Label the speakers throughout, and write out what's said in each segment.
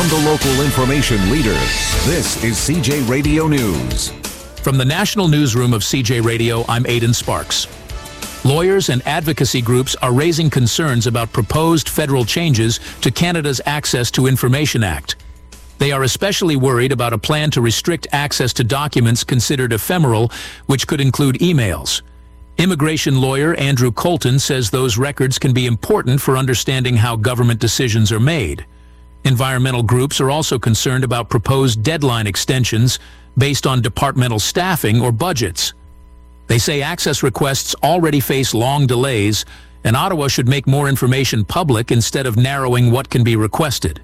Speaker 1: From the local information leader, this is CJ Radio News.
Speaker 2: From the National Newsroom of CJ Radio, I'm Aidan Sparks. Lawyers and advocacy groups are raising concerns about proposed federal changes to Canada's Access to Information Act. They are especially worried about a plan to restrict access to documents considered ephemeral, which could include emails. Immigration lawyer Andrew Colton says those records can be important for understanding how government decisions are made. Environmental groups are also concerned about proposed deadline extensions based on departmental staffing or budgets. They say access requests already face long delays, and Ottawa should make more information public instead of narrowing what can be requested.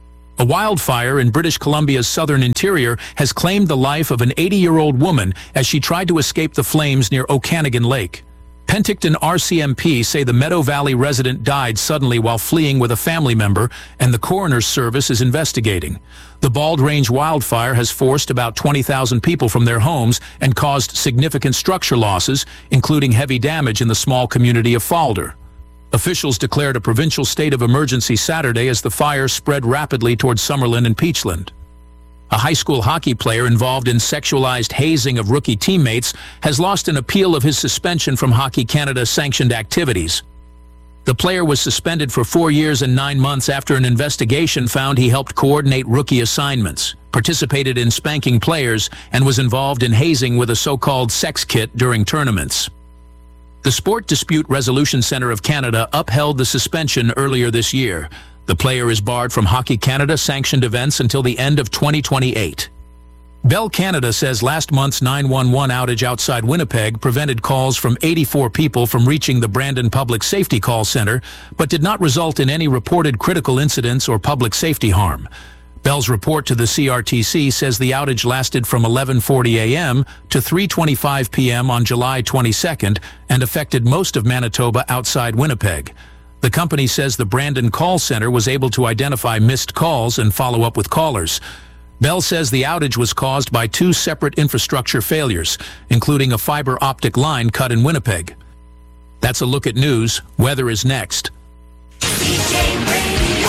Speaker 2: A wildfire in British Columbia's southern interior has claimed the life of an 80-year-old woman as she tried to escape the flames near Okanagan Lake. Penticton RCMP say the Meadow Valley resident died suddenly while fleeing with a family member, and the coroner's service is investigating. The Bald Range wildfire has forced about 20,000 people from their homes and caused significant structure losses, including heavy damage in the small community of Falder. Officials declared a provincial state of emergency Saturday as the fire spread rapidly towards Summerlin and Peachland. A high school hockey player involved in sexualized hazing of rookie teammates has lost an appeal of his suspension from Hockey Canada sanctioned activities. The player was suspended for 4 years and 9 months after an investigation found he helped coordinate rookie assignments, participated in spanking players, and was involved in hazing with a so-called sex kit during tournaments. The Sport Dispute Resolution Centre of Canada upheld the suspension earlier this year. The player is barred from Hockey Canada sanctioned events until the end of 2028. Bell Canada says last month's 911 outage outside Winnipeg prevented calls from 84 people from reaching the Brandon Public Safety Call Centre, but did not result in any reported critical incidents or public safety harm. Bell's report to the CRTC says the outage lasted from 11:40 a.m. to 3:25 p.m. on July 22nd and affected most of Manitoba outside Winnipeg. The company says the Brandon Call Center was able to identify missed calls and follow up with callers. Bell says the outage was caused by 2 separate infrastructure failures, including a fiber optic line cut in Winnipeg. That's a look at news. Weather is next.
Speaker 3: CJ Radio,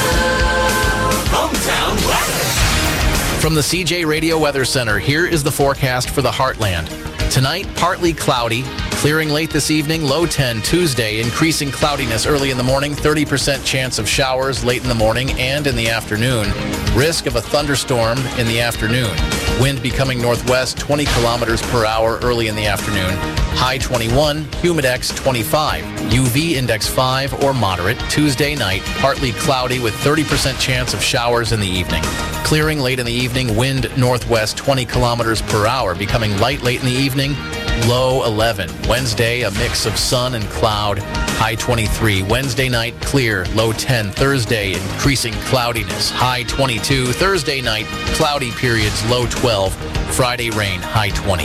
Speaker 3: hometown weather.
Speaker 4: From the CJ Radio Weather Center, here is the forecast for the Heartland. Tonight, partly cloudy, clearing late this evening, low 10 Tuesday, increasing cloudiness early in the morning, 30% chance of showers late in the morning and in the afternoon. Risk of a thunderstorm in the afternoon. Wind becoming northwest, 20 kilometers per hour early in the afternoon. High 21, humidex 25, UV index 5 or moderate. Tuesday night, partly cloudy with 30% chance of showers in the evening. Clearing late in the evening, wind northwest 20 kilometers per hour, becoming light late in the evening, low 11. Wednesday, a mix of sun and cloud, high 23. Wednesday night, clear, low 10. Thursday, increasing cloudiness, high 22. Thursday night, cloudy periods, low 12. Friday, rain, high 20.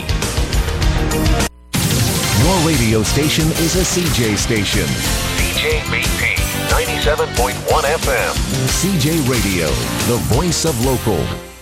Speaker 1: Your radio station is a CJ station.
Speaker 5: CJBP 97.1 FM.
Speaker 1: CJ Radio, the voice of local.